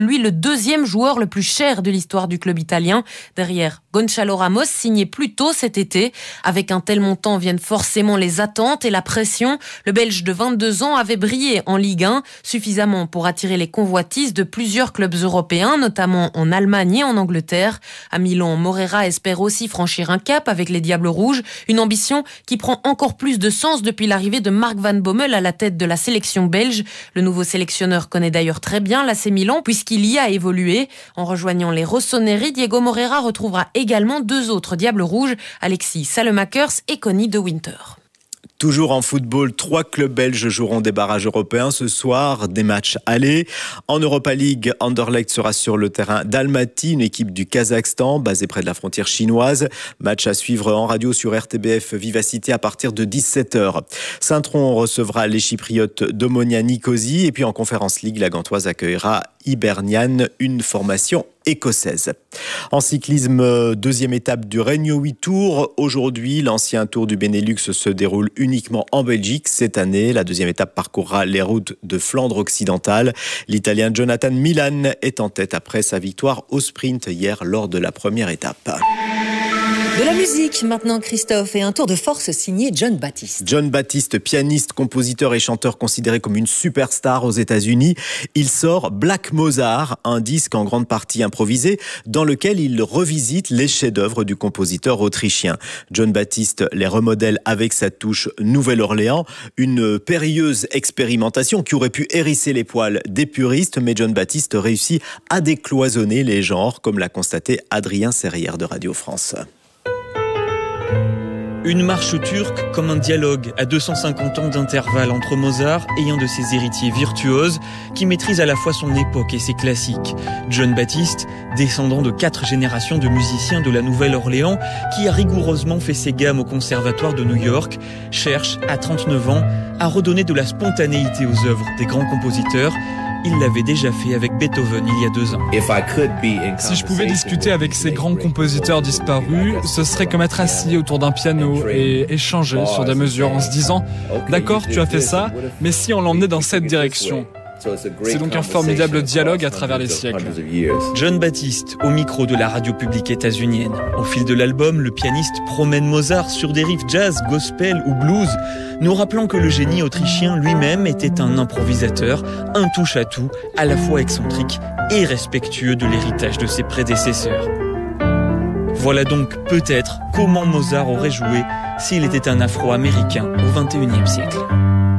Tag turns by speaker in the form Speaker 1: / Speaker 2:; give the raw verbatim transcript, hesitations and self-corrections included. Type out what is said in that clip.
Speaker 1: lui le deuxième joueur le plus cher de l'histoire du club italien, derrière Gonçalo Ramos, signé plus tôt cet été. Avec un tel montant viennent forcément les attentes et la pression. Le Belge de vingt-deux ans avait brillé en Ligue un, suffisamment pour attirer les convoitises de plusieurs clubs européens, notamment en Allemagne et en Angleterre. À Milan, Moreira espère aussi franchir un cap avec les Diables Rouges, une ambition qui prend encore plus de sens depuis l'arrivée de Mark Van Bommel à la tête de la sélection belge. Le nouveau sélectionneur connaît d'ailleurs très bien l'A C Milan puisqu'il y a évolué. En rejoignant les Rossoneri, Diego Moreira retrouvera également deux autres Diables Rouges, Alexis Salemakers et Connie De Winter.
Speaker 2: Toujours en football, trois clubs belges joueront des barrages européens ce soir, des matchs allés. En Europa League, Anderlecht sera sur le terrain d'Almaty, une équipe du Kazakhstan basée près de la frontière chinoise. Match à suivre en radio sur R T B F Vivacité à partir de dix-sept heures. Saint-Tron recevra les Chypriotes d'Omonia Nicosie et puis en Conference League, la Gantoise accueillera Hibernian, une formation écossaise. En cyclisme, deuxième étape du Regno huit Tours. Aujourd'hui, l'ancien Tour du Benelux se déroule uniquement en Belgique. Cette année, la deuxième étape parcourra les routes de Flandre occidentale. L'Italien Jonathan Milan est en tête après sa victoire au sprint hier lors de la première étape.
Speaker 3: De la musique maintenant, Christophe, et un tour de force signé Jon Batiste.
Speaker 2: Jon Batiste, pianiste, compositeur et chanteur considéré comme une superstar aux États-Unis. Il sort Black Mozart, un disque en grande partie improvisé dans lequel il revisite les chefs-d'œuvre du compositeur autrichien. Jon Batiste les remodèle avec sa touche Nouvelle-Orléans, une périlleuse expérimentation qui aurait pu hérisser les poils des puristes, mais Jon Batiste réussit à décloisonner les genres, comme l'a constaté Adrien Serrière de Radio France.
Speaker 4: Une marche turque comme un dialogue à deux cent cinquante ans d'intervalle entre Mozart et un de ses héritiers virtuoses qui maîtrise à la fois son époque et ses classiques. Jon Batiste, descendant de quatre générations de musiciens de la Nouvelle-Orléans qui a rigoureusement fait ses gammes au conservatoire de New York, cherche à trente-neuf ans à redonner de la spontanéité aux œuvres des grands compositeurs. Il l'avait déjà fait avec Beethoven il y a deux ans.
Speaker 5: Si je pouvais discuter avec ces grands compositeurs disparus, ce serait comme être assis autour d'un piano et échanger sur des mesures en se disant « D'accord, tu as fait ça, mais si on l'emmenait dans cette direction ?» C'est donc un formidable dialogue à travers les siècles.
Speaker 4: Jon Batiste, au micro de la radio publique états-unienne. Au fil de l'album, le pianiste promène Mozart sur des riffs jazz, gospel ou blues, nous rappelant que le génie autrichien lui-même était un improvisateur, un touche-à-tout, à la fois excentrique et respectueux de l'héritage de ses prédécesseurs. Voilà donc peut-être comment Mozart aurait joué s'il était un Afro-Américain au vingt et unième siècle.